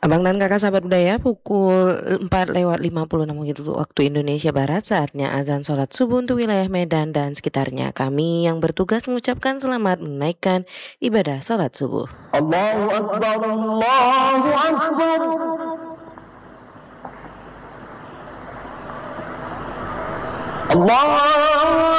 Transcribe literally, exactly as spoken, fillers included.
Abang dan kakak sahabat budaya, pukul empat lewat lima puluh enam waktu Indonesia Barat, saatnya azan sholat subuh untuk wilayah Medan dan sekitarnya. Kami yang bertugas mengucapkan selamat menaikkan ibadah sholat subuh. Allahu Akbar, Allahu Akbar. Allah